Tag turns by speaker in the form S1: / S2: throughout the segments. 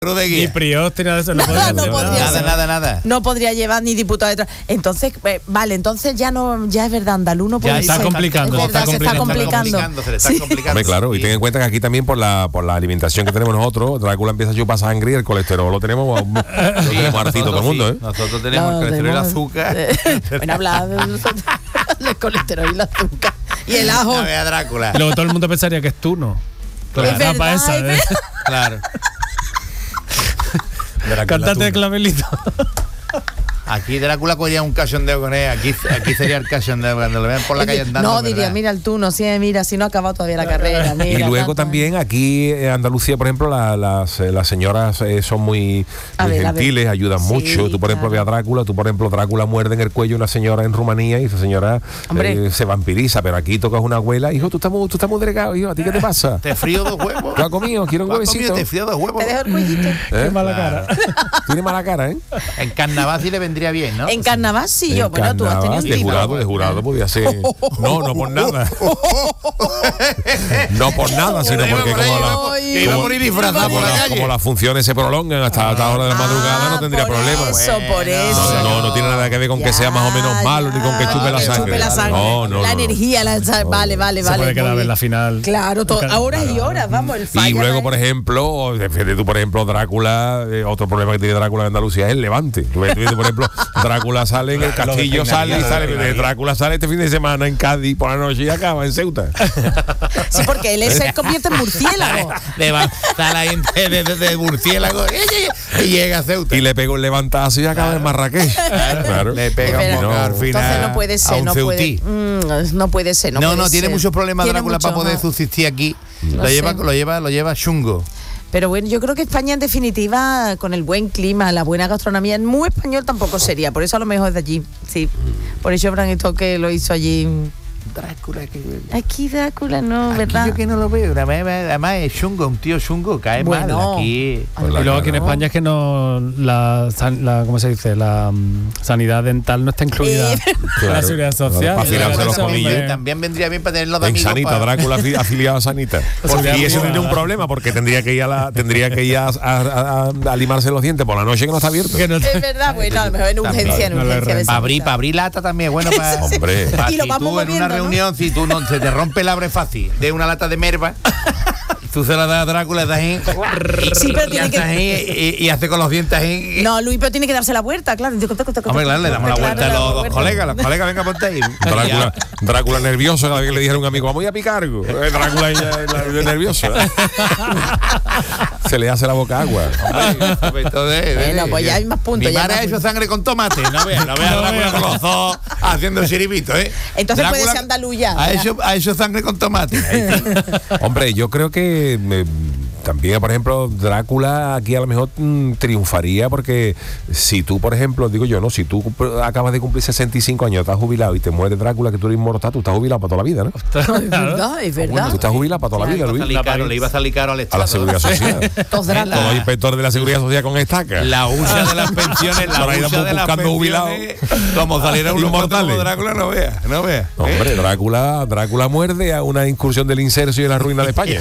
S1: Ni Prioste, nada de eso.
S2: Nada.
S3: No podría llevar ni diputado detrás. Entonces, vale, entonces ya es verdad, andaluz no puede ser.
S1: Se está complicando.
S3: Se está complicando.
S2: Se le está complicando.
S4: Hombre, claro, y ten en cuenta que aquí también por la alimentación que tenemos nosotros, Drácula empieza a chupar sangre y el colesterol lo tenemos hartito todo el mundo, ¿eh?
S2: Nosotros tenemos el colesterol y el azúcar.
S3: Bueno, habla de nosotros, el colesterol y el azúcar. Y el ajo.
S2: A ver, Drácula.
S1: Luego todo el mundo pensaría que es tú, ¿no?
S3: Es verdad,
S1: esa,
S3: es verdad.
S2: Claro.
S1: Cántate de clavelito.
S2: Aquí Drácula cogía un cachondeo con él. Aquí sería el cachondeo cuando lo vean por la calle andando.
S3: No, diría, mira el turno, sí, mira, si no ha acabado todavía la carrera. Mira,
S4: Y luego también aquí en Andalucía, por ejemplo, las señoras son muy gentiles, ayudan mucho. Tú, por ejemplo, ves a Drácula, Drácula muerde en el cuello a una señora en Rumanía y esa señora se vampiriza, pero aquí tocas una abuela, hijo, tú estás muy delgado, hijo, ¿a ti qué te pasa?
S2: Te frío 2 huevos.
S4: ¿Tú has comido? ¿Quiero un huevecito?
S2: Te frío 2 huevos.
S3: Te dejo el cuellito.
S1: Qué mala cara.
S4: Tiene mala cara, ¿eh?
S2: En carnaval sí le vendría bien, ¿no?
S3: En carnaval sí, yo, bueno, tú has tenido un
S4: de jurado podía ser. No por nada. No por nada, sino porque
S2: que iba a morir disfrazado por la calle.
S4: Como las funciones se prolongan hasta la hora de la madrugada, no tendría problemas.
S3: Por eso.
S4: No tiene nada que ver con que sea más o menos malo ni con que chupe la sangre.
S3: No. La energía, vale.
S1: Se puede quedar en la final.
S3: Claro, horas y horas, vamos, el fallo.
S4: Y luego, por ejemplo, Drácula, otro problema que tiene Drácula en Andalucía es el levante. Tú ves, por ejemplo, Drácula sale en el Castillo, sale. Drácula sale este fin de semana en Cádiz por la noche y acaba en Ceuta.
S3: Sí, porque él se convierte en murciélago.
S2: Levanta la gente de murciélago y llega a Ceuta.
S4: Y le pega un levantazo y acaba en Marrakech. Claro.
S2: Le pega un poco al final.
S3: Entonces no puede ser, no puede ser.
S2: No, tiene muchos problemas Drácula para poder subsistir aquí. Lo lleva chungo.
S3: Pero bueno, yo creo que España en definitiva, con el buen clima, la buena gastronomía, muy español tampoco sería, por eso a lo mejor es de allí, sí. Por eso habrán esto que lo hizo allí.
S2: Drácula,
S3: aquí Drácula no, ¿verdad?
S2: Yo que no lo veo, además es chungo, un tío chungo, cae mal aquí.
S1: Y luego aquí en España es que no ¿cómo se dice? La sanidad dental no está incluida en la seguridad social.
S4: Para afilarse los colillos.
S2: También vendría bien para tenerlo de
S4: en
S2: amigos.
S4: Sanita, Drácula afiliado a Sanita. Y eso tendría un problema porque tendría que ir a limarse los dientes por la noche que no está abierto.
S3: Es verdad, bueno, a lo mejor en urgencia.
S2: Para abrir lata también es bueno para.
S4: Hombre.
S3: Y lo vamos moviendo,
S2: reunión, si tú no se te rompe el abre fácil de una lata de merva, tú se la das a Drácula, das ahí,
S3: sí, pero tiene
S2: y hace con los dientes ahí.
S3: No, Luis, pero tiene que darse la vuelta, claro.
S2: Hombre, claro, le damos la vuelta a los dos colegas. Los colegas, venga, ponte ahí.
S4: Drácula nervioso, cada vez que le dijeron a un amigo, vamos a ir a picar algo. Drácula nervioso. Se le hace la boca agua.
S3: Bueno, pues ya hay más puntos.
S2: Mi madre ha hecho sangre con tomate. No veas Drácula con los dos haciendo chiribito, ¿eh?
S3: Entonces puede ser andaluz ya.
S2: Ha hecho sangre con tomate.
S4: Hombre, yo creo que también, por ejemplo, Drácula aquí a lo mejor triunfaría porque si tú, por ejemplo, digo yo, ¿no? Si tú acabas de cumplir 65 años, estás jubilado y te muere Drácula, que tú eres inmortal, tú estás jubilado para toda la vida, ¿no?
S3: Es verdad.
S4: Tú estás jubilado para toda la vida, Luis.
S2: Le iba a salir caro al Estado.
S4: A la Seguridad Social. Todos los inspectores de la Seguridad Social con estaca.
S2: La hucha de las pensiones,
S4: buscando jubilados.
S2: Como saliera un inmortales. Drácula, no vea.
S4: Hombre, Drácula muerde a una incursión del inserso y de la ruina de España.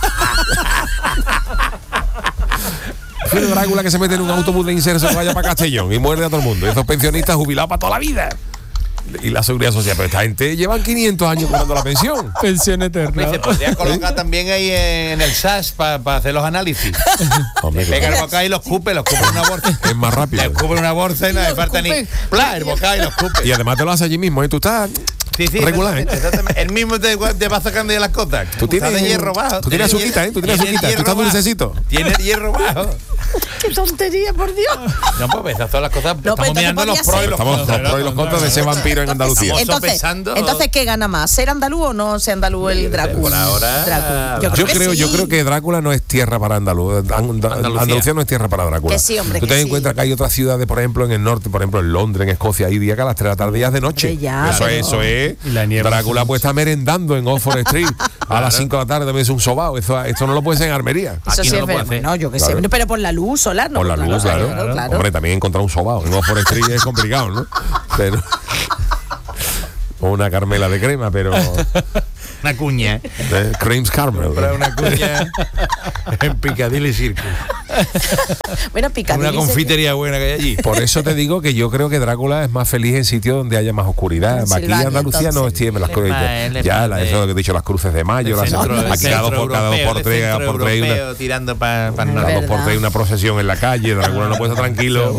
S4: Fue Drácula que se mete en un autobús de inserso que vaya para Castellón y muerde a todo el mundo. Esos pensionistas jubilados para toda la vida. Y la Seguridad Social, pero esta gente llevan 500 años cobrando la pensión.
S1: Pensión eterna.
S2: Se podría colocar también ahí en el SAS para hacer los análisis. Pega el bocado y los escupe en una bolsa.
S4: Es más rápido.
S2: Le escupe en una bolsa y no le falta ni. El bocado y los escupe.
S4: Y además te lo hace allí mismo, ¿eh? Tú estás.
S2: Sí, regular, exactamente. El mismo te va sacando de las cotas.
S4: Tú tienes
S2: de hierro bajo.
S4: Tú tienes azuquita, ¿eh? Tú estás dulcecito.
S2: Tienes hierro bajo.
S3: ¡Qué tontería, por Dios!
S2: No, pues esas son las cosas.
S3: No,
S2: estamos mirando los pros y los
S4: contras de ese vampiro en Andalucía.
S3: Entonces, ¿qué gana más? ¿Ser andaluz o no ser andaluz el Drácula?
S2: Por ahora.
S4: Yo creo que Drácula no es tierra para andaluz. Andalucía no es tierra para Drácula.
S3: Que sí, hombre.
S4: Tú te das cuenta que hay otras ciudades, por ejemplo, en el norte, por ejemplo, en Londres, en Escocia, hay días que a las 3 de la tarde ya es de noche. Eso es. Drácula puede estar merendando en Oxford Street a las 5 de la tarde, también es un sobao. Esto no lo puede ser en Armería.
S3: Eso sí es verdad. No, yo que sé. Pero por la luz solar, ¿no?
S4: Por la luz, claro. Hombre, también encontrar un sobao en Oxford Street es complicado, ¿no? Pero o una Carmela de crema, pero
S2: una cuña.
S4: Creams Carmel.
S2: Comprar una cuña en Piccadilly Circus.
S3: Bueno, Piccadilly.
S2: Una confitería buena que hay allí.
S4: Por eso te digo que yo creo que Drácula es más feliz en sitios donde haya más oscuridad. Aquí en Andalucía no tiene las cosas. Ya, eso que he dicho, las cruces de mayo, aquí cada dos por tres
S2: tirando para
S4: dos por tres una procesión en la calle. Drácula no puede estar tranquilo.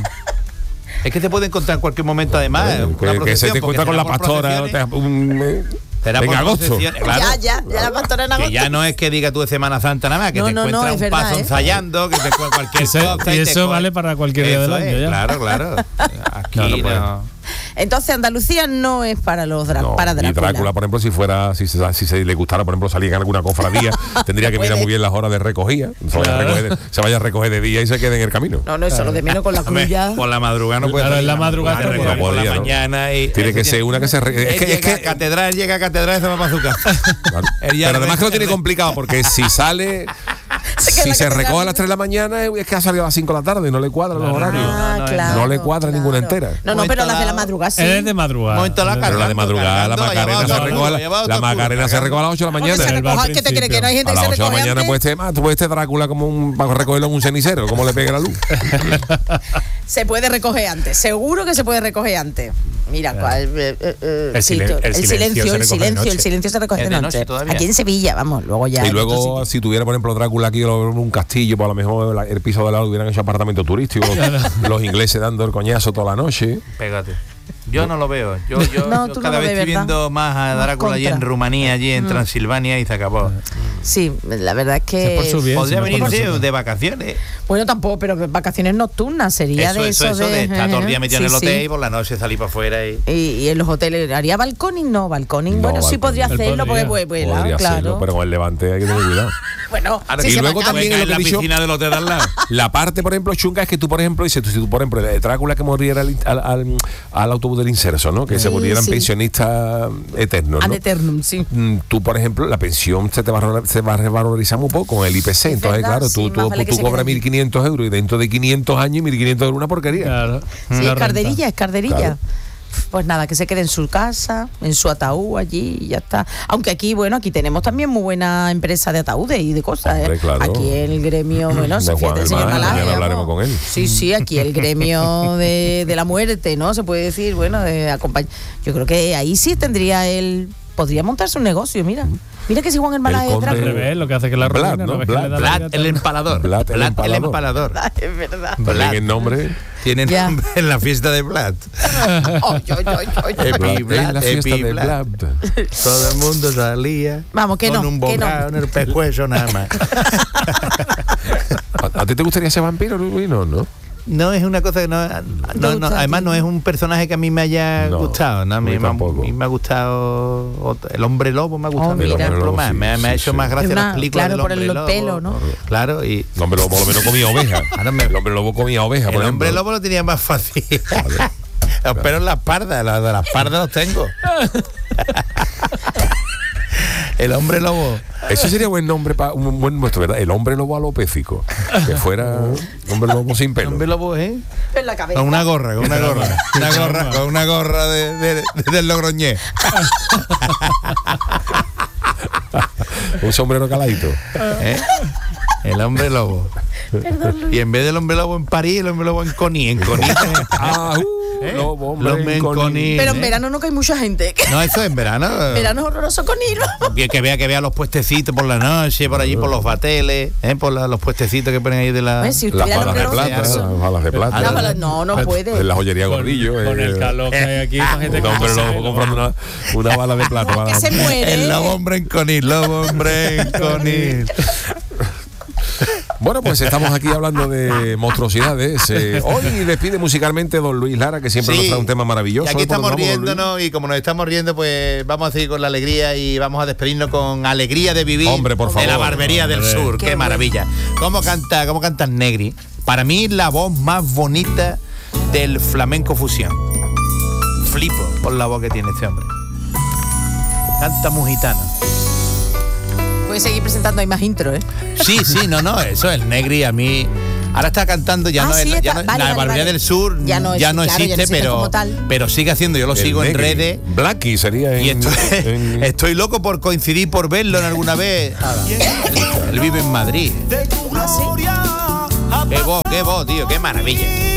S2: Es que te puede encontrar en cualquier momento, además.
S4: Que se te encuentra con la pastora. En agosto.
S2: Claro,
S3: ya la pastora en agosto.
S2: Que ya no es que diga tú de Semana Santa nada más, que te encuentras un paso ensayando, que te encuentras cualquier cosa.
S1: Y eso vale para cualquier día del año.
S2: Claro. Aquí no.
S3: Entonces Andalucía no es para los para Drácula.
S4: Y Drácula, por ejemplo, si se le gustara, por ejemplo, salir en alguna cofradía, tendría que mirar muy bien las horas de recogida. Se vaya a recoger de día y se quede en el camino.
S3: No, eso lo de menos con la cruz ya.
S2: Por la madrugada no puede.
S1: Claro, en la madrugada
S2: por la mañana.
S4: Tiene que ser una que se...
S2: Es que catedral llega a catedral y se va para su casa.
S4: Pero además que lo tiene complicado, porque si sale... Si se recoge a las 3 de la mañana es que ha salido a las 5 de la tarde y no le cuadran los horarios. No le cuadra ninguna entera.
S3: No, pero las de la madrugada sí.
S1: Es de madrugada.
S4: Pero la de madrugada, la Macarena se recoge a las 8 de la mañana.
S3: ¿Qué te crees que no hay gente
S4: a
S3: que se
S4: las 8 de
S3: recoge
S4: la mañana tú puedes Drácula como para recogerlo en un cenicero, como le pegue la luz.
S3: Se puede recoger antes, seguro que se puede recoger antes. Mira, el silencio se recoge de noche. Aquí en Sevilla, vamos, luego ya.
S4: Y luego, si tuviera, por ejemplo, Drácula aquí un castillo, pues a lo mejor el piso de lado hubieran hecho apartamento turístico, los ingleses dando el coñazo toda la noche.
S2: Pégate. Yo no lo veo. Yo cada vez estoy viendo más a Drácula allí en Rumanía, allí en Transilvania y se acabó.
S3: Sí, la verdad es que
S2: podría venirse de vacaciones.
S3: Bueno, tampoco, pero vacaciones nocturnas sería
S2: eso de estar todo el día metido en el hotel y por la noche salir para afuera
S3: y en los hoteles haría balconing, bueno, sí podría hacerlo porque
S4: podría hacerlo, pero con el Levante hay que tener cuidado.
S3: Bueno,
S4: y luego también
S2: en la piscina del hotel de al lado.
S4: La parte, por ejemplo, chunga es que tú, por ejemplo, si tú, por ejemplo, Drácula que moriera al autobús del inserso, ¿no? Que se volvieran pensionistas eternos, ¿no?
S3: Ad eternum, sí.
S4: Tú, por ejemplo, la pensión se va a revalorizar muy poco con el IPC. Entonces, claro, tú cobras 1.500 euros y dentro de 500 años 1.500 euros una porquería.
S1: Claro.
S3: Sí, es carderilla. Claro. Pues nada, que se quede en su casa, en su ataúd allí y ya está. Aunque aquí tenemos también muy buena empresa de ataúdes y de cosas.
S4: Hombre, claro.
S3: Aquí el gremio,
S4: mañana hablaremos con él.
S3: Sí, aquí el gremio de la muerte, ¿no? Se puede decir, de acompañar. Yo creo que ahí sí podría montarse un negocio, mira. Mira que si Juan Hermana es
S1: al revés, lo que hace que la
S4: Vlad, ¿no?
S2: Vlad el empalador.
S4: Vlad el empalador.
S3: Es verdad.
S4: También el nombre.
S2: Tiene nombre en la fiesta de Vlad.
S4: En la fiesta de Vlad.
S2: Todo el mundo salía.
S3: Vamos, que
S2: con un bocado en el pescuezo nada más.
S4: ¿A ti te gustaría ser vampiro, Luis? No.
S2: No es una cosa que no, además no es un personaje que a mí me haya gustado, ¿no? A mí me ha gustado el hombre lobo, me ha gustado me ha hecho más gracia las películas del hombre lobo.
S3: Pelo, ¿no?
S2: Claro, y
S4: el hombre lobo por lo menos comía oveja. El hombre lobo comía oveja, por ejemplo.
S2: El hombre lobo lo tenía más fácil. Los pelos en las pardas, de las pardas los tengo. El hombre lobo.
S4: Eso sería buen nombre para un buen nuestro, ¿verdad? El hombre lobo alopécico. Que fuera un hombre lobo sin pelo.
S2: El hombre lobo,
S3: en la cabeza.
S2: Con una gorra. Con una gorra del Logroñés.
S4: Un sombrero caladito.
S2: El hombre lobo.
S3: Perdón, Luis.
S2: Y en vez del hombre lobo en París, el hombre lobo en Conil.
S4: Lobo, hombre, en Conil.
S3: Pero en verano no cae mucha gente.
S2: No, eso es en verano.
S3: Verano es horroroso Conil.
S2: Que vea los puestecitos por la noche, por allí por los bateles, por los puestecitos que ponen ahí de la...
S3: Si
S4: las balas de plata. Las balas de plata.
S3: No puede.
S4: En la joyería Gordillo.
S1: Con el calor que hay aquí, la gente
S4: hombre lobo comprando una bala de plata.
S3: Que se muere.
S2: El lobo hombre en Conil, lobo hombre en Conil.
S4: Bueno, pues estamos aquí hablando de monstruosidades. Hoy despide musicalmente don Luis Lara, que siempre nos trae un tema maravilloso.
S2: Y aquí estamos riéndonos y como nos estamos riendo, pues vamos a seguir con la alegría y vamos a despedirnos con Alegría de Vivir.
S4: Hombre, por favor.
S2: De la Barbería del Sur. Qué maravilla. ¿Cómo canta Negri? Para mí la voz más bonita del flamenco fusión. Flipo por la voz que tiene este hombre. Canta muy gitano.
S3: Puedes seguir presentando, hay más intro,
S2: Sí, no, eso, el Negri a mí Ahora está cantando, la Barbería del Sur ya no existe, pero sigue haciendo, yo lo sigo en redes.
S4: Blackie sería.
S2: Y estoy loco por coincidir, por verlo en alguna vez. Él vive en Madrid.
S3: ¿Ah, sí?
S2: Qué voz, tío, qué maravilla.